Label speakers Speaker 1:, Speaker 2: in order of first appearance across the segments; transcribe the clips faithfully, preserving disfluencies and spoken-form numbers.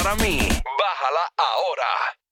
Speaker 1: para mí. Bájala ahora.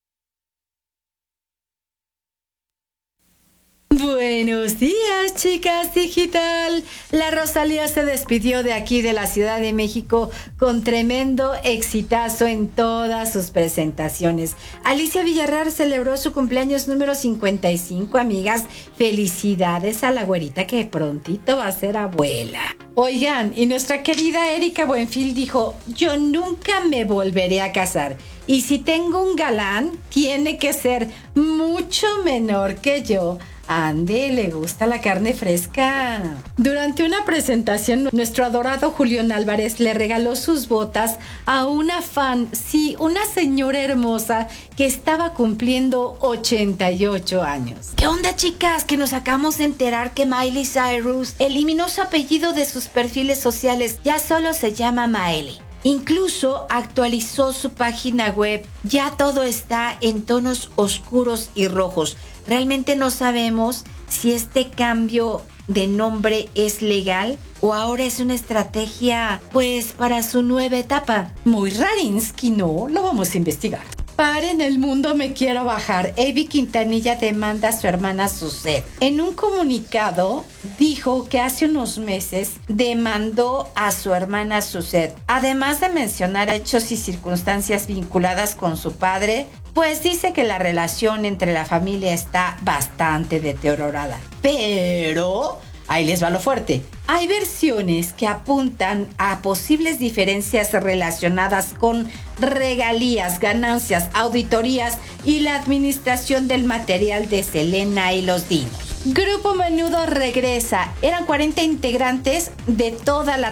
Speaker 2: Buenos días, chicas digital. La Rosalía se despidió de aquí de la Ciudad de México con tremendo exitazo en todas sus presentaciones. Alicia Villarreal celebró su cumpleaños número cincuenta y cinco, amigas. Felicidades a la güerita que prontito va a ser abuela. Oigan, y nuestra querida Erika Buenfil dijo: yo nunca me volveré a casar. Y si tengo un galán, tiene que ser mucho menor que yo. Ande, le gusta la carne fresca. Durante una presentación, nuestro adorado Julián Álvarez le regaló sus botas a una fan, sí, una señora hermosa que estaba cumpliendo ochenta y ocho años. ¿Qué onda, chicas? Que nos acabamos de enterar que Miley Cyrus eliminó su apellido de sus perfiles sociales. Ya solo se llama Miley. Incluso actualizó su página web. Ya todo está en tonos oscuros y rojos. Realmente no sabemos si este cambio de nombre es legal o ahora es una estrategia, pues, para su nueva etapa. Muy rarinsky, ¿no? Lo vamos a investigar. Paren el mundo, me quiero bajar. Avi Quintanilla demanda a su hermana Suzette. En un comunicado dijo que hace unos meses demandó a su hermana Suzette. Además de mencionar hechos y circunstancias vinculadas con su padre, pues dice que la relación entre la familia está bastante deteriorada. Pero ahí les va lo fuerte. Hay versiones que apuntan a posibles diferencias relacionadas con regalías, ganancias, auditorías y la administración del material de Selena y los Dinos. Grupo Menudo regresa. Eran cuarenta integrantes de toda la